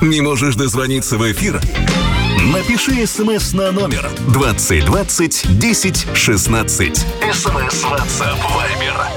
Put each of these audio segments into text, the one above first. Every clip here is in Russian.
Не можешь дозвониться в эфир? Напиши СМС на номер 2020 10 16. СМС, WhatsApp, Viber.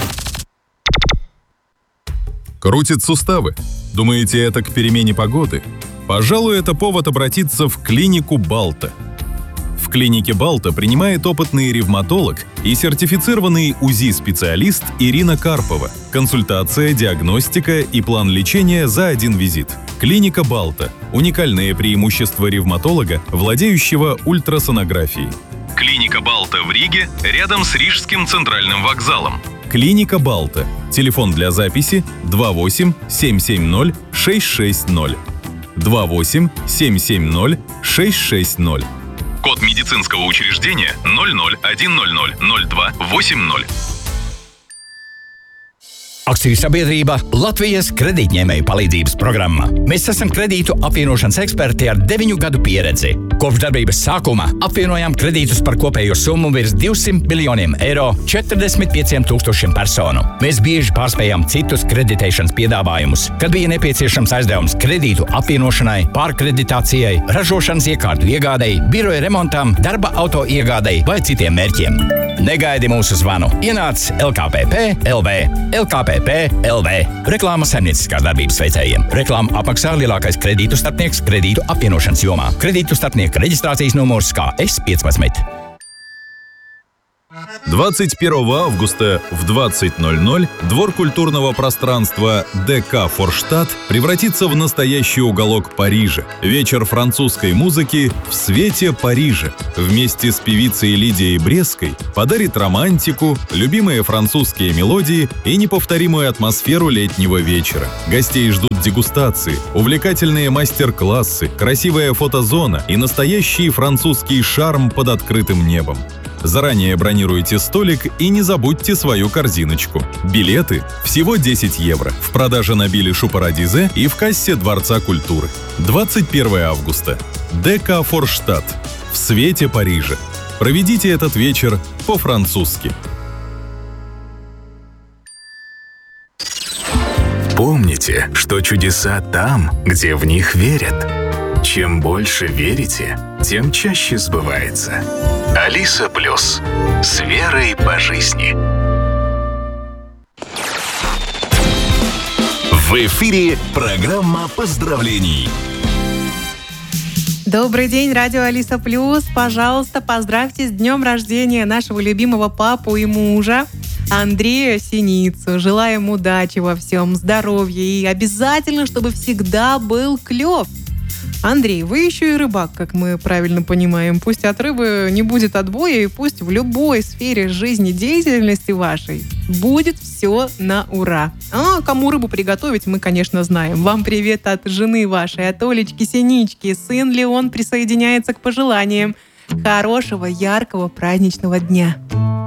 Крутит суставы? Думаете, это к перемене погоды? Пожалуй, это повод обратиться в клинику Балта. В клинике Балта принимает опытный ревматолог и сертифицированный УЗИ-специалист Ирина Карпова. Консультация, диагностика и план лечения за один визит. Клиника Балта – уникальное преимущество ревматолога, владеющего ультрасонографией. Клиника Балта в Риге, рядом с Рижским центральным вокзалом. Клиника Балта. Телефон для записи 28 770 660. 28 770 660. Код медицинского учреждения 0010000280. Akciju sabiedrība Latvijas kredītņēmēju palīdzības programma. Mēs esam kredītu apvienošanas eksperti ar 9 gadu pieredzi. Kopš darbības sākuma apvienojām kredītus par kopējo summu virs 200 miljoniem eiro 45 tūkstošiem personu. Mēs bieži pārspējām citus kreditēšanas piedāvājumus, kad bija nepieciešams aizdevums kredītu apvienošanai, pārkreditācijai, ražošanas iekārtu iegādei, biroja remontam, darba auto iegādei vai citiem mērķiem. Negaidi mūsu zvanu. Ienāc LKPP LV. LKPP LV. Reklāma saimnieciskās darbības veicējiem. Reklāmu apmaksā lielākais kredītu starpnieks kredītu apvienošanas jomā. Kredītu starpnieka reģistrācijas numurs КС-15. 21 августа в 20:00 двор культурного пространства ДК «Форштадт» превратится в настоящий уголок Парижа. Вечер французской музыки в свете Парижа. Вместе с певицей Лидией Брестской подарит романтику, любимые французские мелодии и неповторимую атмосферу летнего вечера. Гостей ждут дегустации, увлекательные мастер-классы, красивая фотозона и настоящий французский шарм под открытым небом. Заранее бронируйте столик и не забудьте свою корзиночку. Билеты всего 10 евро. В продаже на Билишу Парадизе и в кассе Дворца культуры. 21 августа. ДК «Форштадт». В свете Парижа. Проведите этот вечер по-французски. Помните, что чудеса там, где в них верят. Чем больше верите, тем чаще сбывается. Алиса Плюс. С верой по жизни. В эфире программа поздравлений. Добрый день, радио Алиса Плюс. Пожалуйста, поздравьте с днем рождения нашего любимого папу и мужа Андрея Синицу. Желаем удачи во всем, здоровья и обязательно, чтобы всегда был клев. Андрей, вы еще и рыбак, как мы правильно понимаем. Пусть от рыбы не будет отбоя, и пусть в любой сфере жизнедеятельности вашей будет все на ура. А кому рыбу приготовить, мы, конечно, знаем. Вам привет от жены вашей, от Олечки Синички. Сын Леон присоединяется к пожеланиям. Хорошего, яркого, праздничного дня.